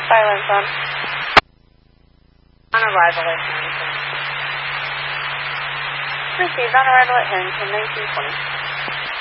Silence on. On arrival at Harrington. Received on arrival at Harrington, 1920.